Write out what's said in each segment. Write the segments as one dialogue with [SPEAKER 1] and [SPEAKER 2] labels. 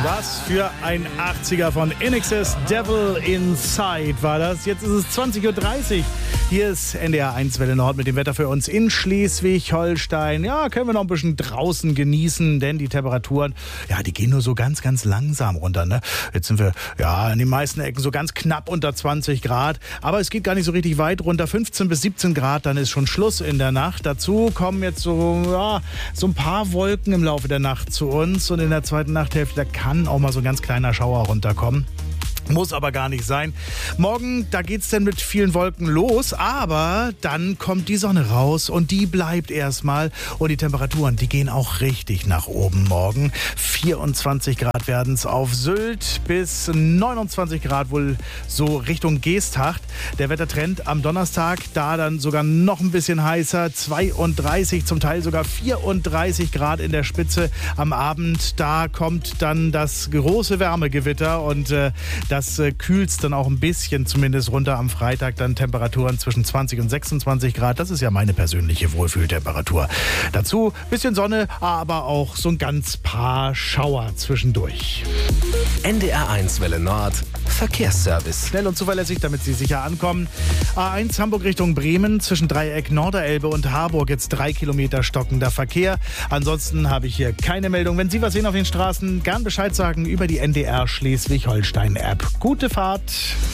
[SPEAKER 1] Was für ein 80er von INXS, Devil Inside war das. Jetzt ist es 20.30 Uhr. Hier ist NDR 1 Welle Nord mit dem Wetter für uns in Schleswig-Holstein. Ja, können wir noch ein bisschen draußen genießen, denn die Temperaturen, ja, die gehen nur so ganz, ganz langsam runter, ne? Jetzt sind wir, ja, in den meisten Ecken so ganz knapp unter 20 Grad. Aber es geht gar nicht so richtig weit runter. 15 bis 17 Grad, dann ist schon Schluss in der Nacht. Dazu kommen jetzt so ein paar Wolken im Laufe der Nacht zu uns. Und in der zweiten Nachthälfte, da kann auch mal so ein ganz kleiner Schauer runterkommen. Muss aber gar nicht sein. Morgen, da geht's dann mit vielen Wolken los, aber dann kommt die Sonne raus und die bleibt erstmal. Und die Temperaturen, die gehen auch richtig nach oben morgen. 24 Grad werden's auf Sylt bis 29 Grad wohl so Richtung Geesthacht. Der Wettertrend am Donnerstag, da dann sogar noch ein bisschen heißer. 32, zum Teil sogar 34 Grad in der Spitze. Am Abend, da kommt dann das große Wärmegewitter und das kühlt's dann auch ein bisschen zumindest runter am Freitag. Dann Temperaturen zwischen 20 und 26 Grad. Das ist ja meine persönliche Wohlfühltemperatur. Dazu bisschen Sonne, aber auch so ein ganz paar Schauer zwischendurch.
[SPEAKER 2] NDR 1 Welle Nord, Verkehrsservice.
[SPEAKER 1] Schnell und zuverlässig, damit Sie sicher ankommen. A1 Hamburg Richtung Bremen, zwischen Dreieck Norderelbe und Harburg jetzt 3 Kilometer stockender Verkehr. Ansonsten habe ich hier keine Meldung. Wenn Sie was sehen auf den Straßen, gern Bescheid sagen über die NDR Schleswig-Holstein-App. Gute Fahrt.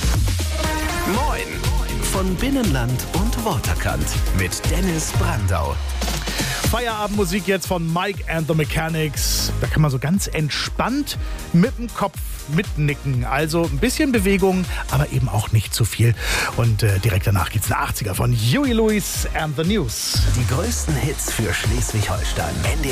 [SPEAKER 2] Moin von Binnenland und Waterkant mit Dennis Brandau.
[SPEAKER 1] Feierabendmusik jetzt von Mike and the Mechanics. Da kann man so ganz entspannt mit dem Kopf mitnicken. Also ein bisschen Bewegung, aber eben auch nicht zu viel. Und direkt danach geht's in 80er von Huey Lewis and the News.
[SPEAKER 2] Die größten Hits für Schleswig-Holstein.